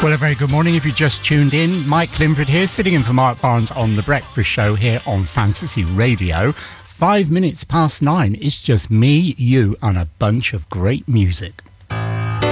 Well, a very good morning if you just tuned in. Mike Linford here, sitting in for Mark Barnes on The Breakfast Show here on Fantasy Radio. 5 minutes past 9. It's just me, you, and a bunch of great music.